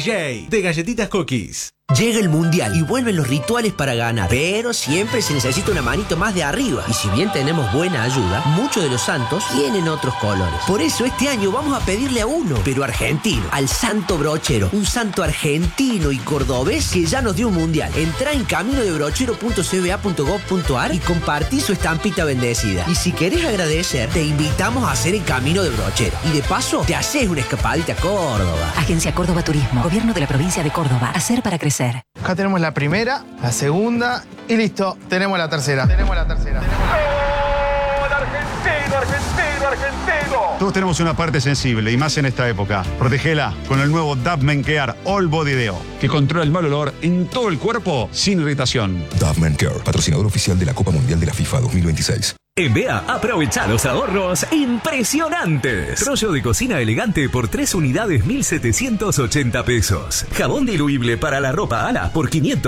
DJ de Galletitas Cookies. Llega el mundial y vuelven los rituales para ganar, pero siempre se necesita una manito más de arriba. Y si bien tenemos buena ayuda, muchos de los santos tienen otros colores. Por eso este año vamos a pedirle a uno, pero argentino, al Santo Brochero, un santo argentino y cordobés que ya nos dio un mundial. Entrá en caminodebrochero.cba.gov.ar y compartí su estampita bendecida. Y si querés agradecer, te invitamos a hacer el Camino de Brochero. Y de paso, te haces una escapadita a Córdoba. Agencia Córdoba Turismo, Gobierno de la Provincia de Córdoba. Hacer para crecer. Acá tenemos la primera, la segunda y listo, tenemos la tercera. ¡Gol argentino, argentino, argentino! Todos tenemos una parte sensible y más en esta época. Protegela con el nuevo Dove Men Care All Body Deo, que controla el mal olor en todo el cuerpo sin irritación. Dove Men Care, patrocinador oficial de la Copa Mundial de la FIFA 2026. En BEA, aprovecha los ahorros impresionantes. Rollo de cocina elegante por 3 unidades, 1.780 pesos. Jabón diluible para la ropa Ala por 500.